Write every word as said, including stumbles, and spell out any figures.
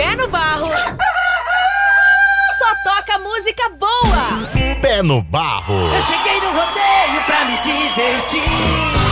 Pé no Barro só toca música boa. Pé no Barro. Eu cheguei no rodeio pra me divertir.